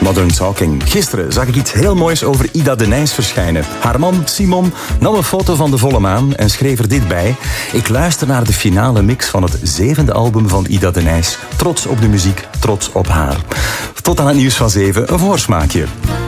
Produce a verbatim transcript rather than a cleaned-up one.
Modern Talking. Gisteren zag ik iets heel moois over Ida de Nijs verschijnen. Haar man, Simon, nam een foto van de volle maan en schreef er dit bij. Ik luister naar de finale mix van het zevende album van Ida de Nijs. Trots op de muziek, trots op haar. Tot aan het nieuws van zeven, een voorsmaakje.